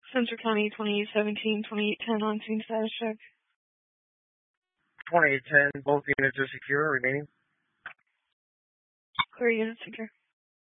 Central County 2017-2810 on scene status check. 2810, both units are secure, remaining. Clear units secure.